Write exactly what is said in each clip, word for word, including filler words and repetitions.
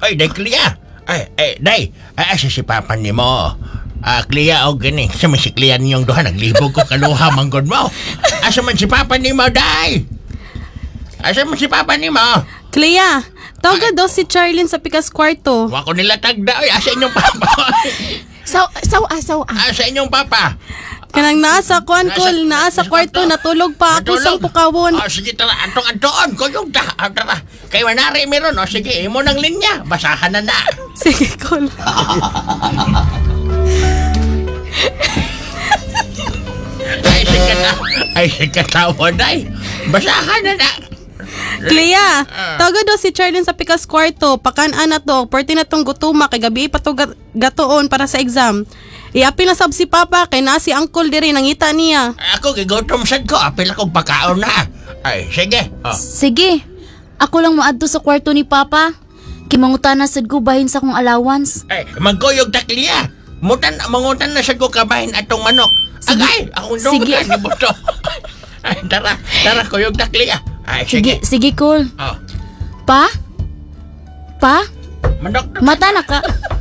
Ay, day, Clea. Ay, ay, day. Ay, asa si Papa ni mo. Ah, Clea, o gani. Sa may si Clea niyong duha, naglibog ko kaluha, manggod mo. Asa man si Papa ni mo, day? Asa man si Papa ni mo? Clea, tawag daw si Charlene sa pikas kwarto. Wako nila tagda. Ay, asa inyong Papa? Saw, saw, ah, saw, ah. Asa inyong Papa? Kanang naasa kuan kol, naasa kwarto, natulog pa ako sang pukawon. Oh, sige, tara, antong-antoon, kuyog ta. Oh, tara, kay manari meron. O, sige, imo ng linya. Basahan na na. Sige, kol. Ay, sige na. Ay, sige tawon, ay. Basahan na na. Clea, tawag daw si Charlene sa pikas kwarto. Pakaan na to, perti na tong gutuma, kay gabi pa to gat- gatoon para sa exam. Iapi na sab si Papa, kay na si Uncle diri, nangita niya. Ako, gigotom sad ko. Apil akong pagkaon na. Ay, sige. Oh. Sige. Ako lang maadto sa kwarto ni Papa. Kimangutana sad ko bahin sa kong allowance. Ay, magkuyog ta, Clea. Mutan, mangutan na sad ko kabahin atong manok. Agay, akong Sige. dungan ni Buto. Ay, tara, tara, kuyog ta, Clea. Ay, Sige, sige. sige, cool. Oh. Pa? Pa? Manok. Mata na ka.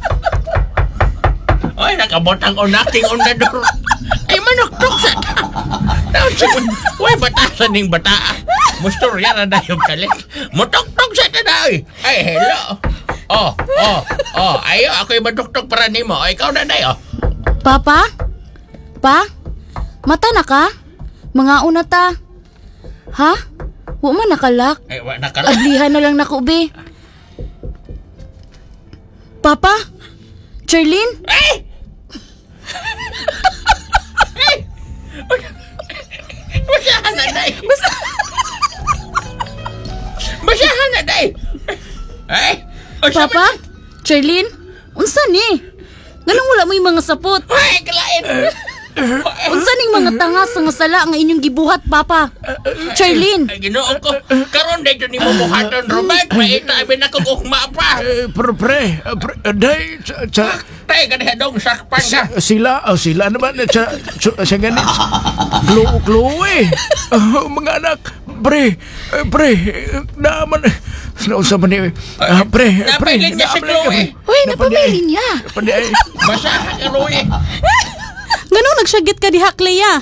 Ay, nakabotang o nating undador. Ay, manok-tok sa ta. Daon sigod, uy, batasan ning bata. Mustorya na na yung kalit. Mutok-tok sa ta na, uy. Ay, hello. Oh, oh, oh, ayo, ako yung matok-tok para nimo. O, ikaw na na, oh. Papa? Pa? Mata na ka? Mga una ta. Ha? Wa man nakalak. Ay, wa nakala. Aglihan na lang nako, be. Papa? Charlene? Ay! Ay! Basahan na, day. Basahan na, day. Ay! O, sabi- Papa? Charlene? Unsa ni? Ganun wala mo yung mga sapot. Ay, kalain. Unsa ning mga tanga sa nga sala nga inyong gibuhat, Papa? Charlene? Ay, ginoo ko. Karon dito ni mo buhaton, Robert. Maita, abin ako ugma pa. Eh, pre, pre, eh, pre, eh, day, sa, sa, Tay, kaniha dong sakpan ka. sa- sila, oh, sila naman, eh, sa, sa, sa ganit, Chloe, Chloe, oh, mga anak, pre, eh, pre, eh, naman, eh, naunsa man eh, ah, pre, eh, pre, Napailin niya si naapilin ka, Chloe. pre. Uy, Napandi- napamailin niya. napandi- Basahan ka, Roy. Ganong nagsyagit ka diha, Clea?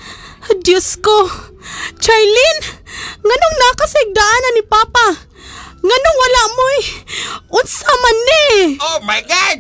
Diyos ko. Charlene, ganong nakasigdaanan ni Papa. Ganong wala mo eh. Unsa man ni? Oh my God!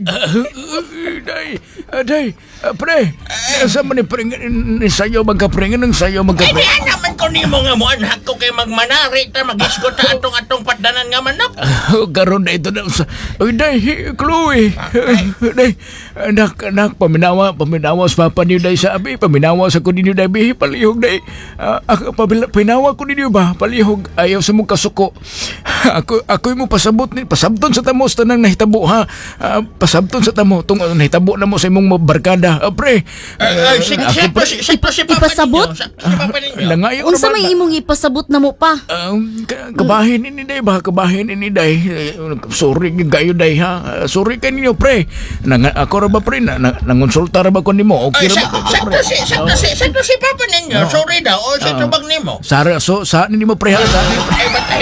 Eh, day, ah, day, ah, pre, sa man ni pre, ni sayo magka-pre, ng sayo Ay, magka-pre. di naman ko ni mo nga mo anak ko kay magmanari ta mag-iskot ta atong-atong patdanan nga manok. Oh, karon na ito na sa... Uy, day, Chloe. Day, anak, anak, paminawa, paminawa sa papa niyo, day, sa abi. Paminawa sa ko ninyo, day, bihi, palihog, day. Ah, ako, pabila- pinawa ko ninyo ba? Palihog, ayaw sa mong kasuko. Ako, ako yung mo pasabot ni, pasabton sa tamo sa tanang nahitabo, ha? Ah, pasabton sa tamo, itong uh, nahitabo na mo sa imong barkada. Ah, pre. Ay, sige, ako, sakto pre. si sakto si Papa Ipasabot? ninyo. Sakto si Papa ninyo. Langayo Unsa naman may na- imong ipasabot na mo, Pa? Um, ka- kabahin ini day ba? Kabahin ini day. Eh, Sorry gayo day ha. Uh, Sorry ka ninyo pre. Nang ako ra ba pre na, na nangonsulta ra ba ko nimo? Ay, Okay ra sakto ba? sakto si sakto si sakto si Papa ninyo. Sorry daw. O sa tubag nimo. Sara so sa nimo pre ha sa Ay, batay.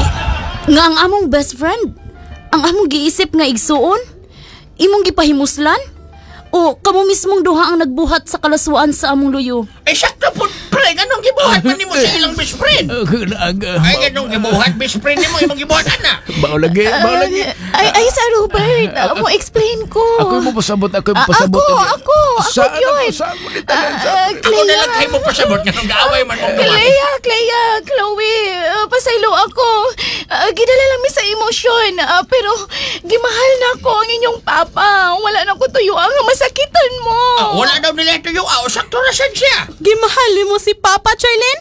Nga ang among best friend? Ang among giisip nga igsuon? Imong gipahimuslan? O kamo mismong duha ang nagbuhat sa kalaswaan sa among luyo? Ay, sakto po. Pre, ganong gibuhat man nimo sa ilang best friend. Ay, ganong gibuhat best friend nimo imong gibuhat ana. Bao lagi, bao lagi. Ay, ay, sa Robert. Uh, mo explain ko. Ako mo pasabot, ako mo Ah, pasabot. ako, ako, ako Saan yun. Saan mo nito lang sa? Ah, Ako na lang kayo mo pasabot nga nung gaaway man mong duwa. Clea, Clea, Chloe, uh, pasaylo ako. Uh, gidala lang mi sa emosyon, uh, pero gimahal na ko ang inyong papa. Wala na ko tuyo ang masakitan mo. Ah, wala daw nila ito yung ah, sakto na sad siya. Gimahali mo si Papa, Charlene?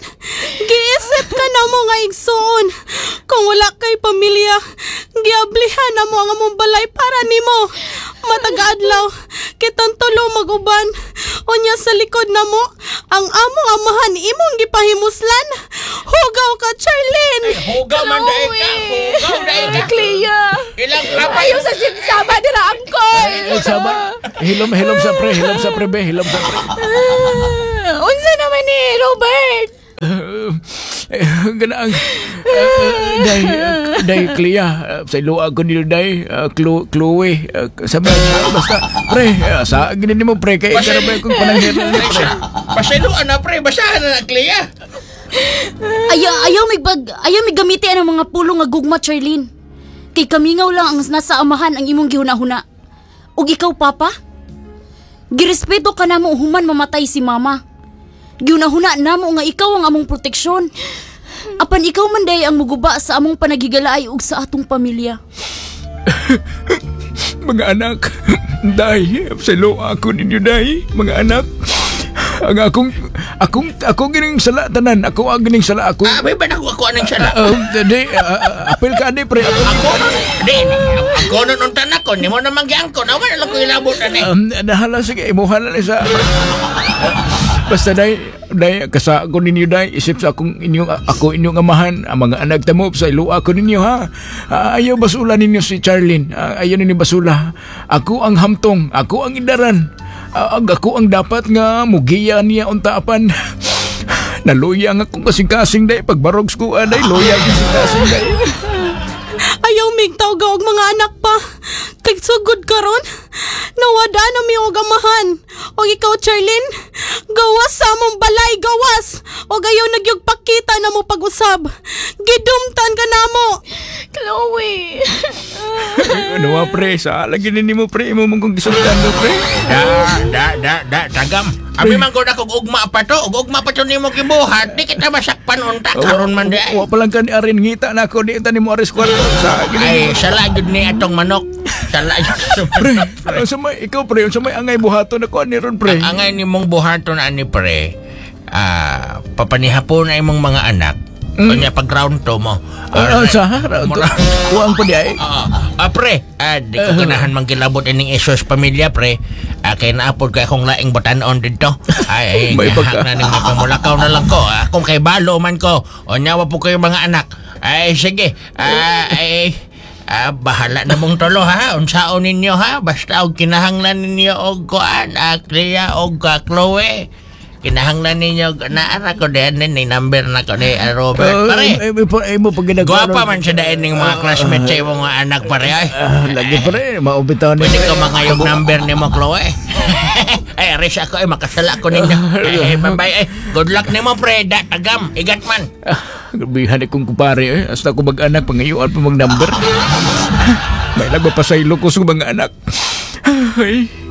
Giisip ka na mo nga igsoon. Kung wala kay pamilya, giablihan na mo ang among balay para nimo. Matag-adlaw, kitang tulo mag-uban. Unya sa likod na mo, ang among amahan imong gipahimuslan. Hugaw ka, Charlene! Ay, hugaw man dahil ka. Hugaw dahil ka. Clea, Ilang kapay. ayaw sa sinsaba dira angkol. Eh, sama. Hilom, hilom sa pre, hilom sa pre, be, hilom sa pre. Ah, unsa naman ni Robert? Uh, Eh, Ganaang, uh, day, uh, day, Clea, uh, sa ilo ako nila, day, uh, Chlo- Chloe, uh, sabi, uh, basta, pre, uh, sa ginin mo, pre, kaya Basta- karabay kong pananghiran, pre. Pasiluan na pre, basahan na na Clea. Ayaw, ayaw mig bag, ayaw mig gamitin ang mga pulong nga gugma, Charlene. Kay kamingaw lang ang nasa amahan ang imong gihuna-huna. Ug ikaw, Papa? Girespeto ka namo human mamatay si Mama. Gihuna-huna namo nga ikaw ang among proteksyon. Apan ikaw man day ang muguba sa among panagigalaay ug sa atong pamilya. Mga anak, day, sa ilo ako ninyo, day, mga anak. Ang akong, akong, akong gining sala, tanan, ako ang gining sala, ako. Ah, may ba nakuha ko anong siya na? Uh, day, uh, apel ka, day, pre, ako. Ako? Di, ako nun untan ako, ni mo naman gyang ko, naman alam ko ilabot na ni. Um, nahala, sige, imuhan na sa... Basta, day, day, kasa ako ninyo, day, isip sa akong inyong, ako inyong amahan, ang mga anak tamo, sa ilo ako ninyo, ha? Uh, ayaw basula ninyo si Charlene, uh, ayaw ninyo basula. Ako ang hamtong, ako ang idaran. Uh, ako ang dapat nga mugiya niya untaapan. Naluya nga kung kasing-kasing, day, pagbarogs ko, uh, day, luya kasing-kasing, day. Ayaw mig tawga og mga anak pa. Kay sugod karon. Nawada na mi og amahan. Og ikaw, Charlene, gawas sa among balay, gawas. Og ayaw nagyog pakita na mo pag-usab. Gidumtan ka namo. Chloe. Ano nga, pre, sa lagi nini mo, pre, mo mong kong gisultan mo, pre. Da, da, da, da, tagam. Abi man ko na kung ugma pa to, ug ugma pa to ni mo kibuhat, di kita masakpan unta karon man di ay. Wa pa lang ka ni Arin, ngita na ako, di ita ni mo aris kwarto. Sa gini. Ay, sala jud ni atong manok. Sala jud sa Pre, manok. pre. ang samay, ikaw, pre, ang samay angay buhato na ko, ni ron, pre. Ang angay ni mong buhaton ani pre, ah, papanihapon na imong mga anak. Kanya pag round to mo. Ah, sa harap. Mura. Uwang po di ay. Ah, ah, pre, ah, di ko ganahan mangkilabot ining isos pamilya, pre. Ah, kaya naapod ka akong laing batanon dito. Ay, May ay, pagka- na ning pamulakaw na lang ko. Ah, kung kay balo man ko, o nyawa po kayo mga anak. Ay, sige. Ah, ay, ah, bahala na mong tolo, ha? Unsaon ninyo, ha? Basta og kinahanglan ninyo og kuan, ah, Clea og ah, Chloe. Kinahanglan ninyo, naara ko din, ni number na ko ni ah, Robert, pare. Ay, ay, mo pag ginagawa. Gwapa man siya dahil ng mga classmates sa imong mga anak pare ay. Ah, lagi pre, maubitaw ni. Pwede ka mangayog number ni mo, Chloe. Ay, aris ako ay makasala ko ninyo. Ay, bye-bye. Ay, good luck ni mo, pre. Da, tagam, igat man. Ah, gabihan ikong kupare, eh. Hasta ko mag-anak, pangayuan pa mag number. May nagpapasaylo ko sa mga anak. Ay.